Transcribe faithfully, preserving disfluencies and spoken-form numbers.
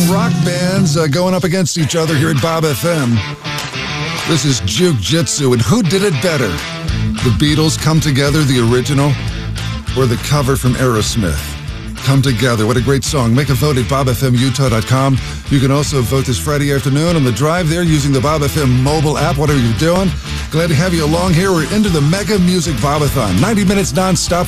rock bands uh, going up against each other here at Bob F M. This is Juke Jitsu, and who did it better? The Beatles, Come Together, the original, or the cover from Aerosmith? Come Together. What a great song. Make a vote at bob f m utah dot com. You can also vote this Friday afternoon on the drive there using the Bob F M mobile app, whatever you're doing. Glad to have you along here. We're into the Mega Music Bobathon. ninety minutes nonstop.